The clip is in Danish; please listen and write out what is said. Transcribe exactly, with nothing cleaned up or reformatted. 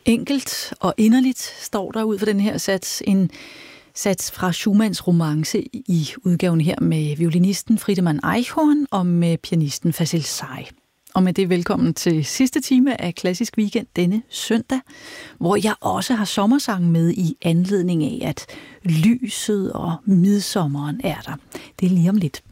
Enkelt og inderligt står der ud for den her sats en sats fra Schumanns romance i udgaven her med violinisten Friedemann Eichhorn og med pianisten Fasil Say. Og med det velkommen til sidste time af Klassisk Weekend denne søndag, hvor jeg også har sommersang med i anledning af, at lyset og midsommeren er der. Det er lige om lidt.